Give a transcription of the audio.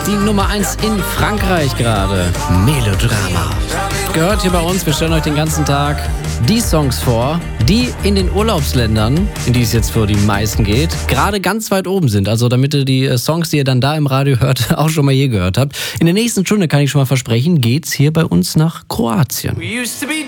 die Nummer 1 in Frankreich gerade. Melodrama. Gehört hier bei uns, wir stellen euch den ganzen Tag die Songs vor, die in den Urlaubsländern, in die es jetzt für die meisten geht, gerade ganz weit oben sind. Also damit ihr die Songs, die ihr dann da im Radio hört, auch schon mal hier gehört habt. In der nächsten Stunde, kann ich schon mal versprechen, geht's hier bei uns nach Kroatien. We used to be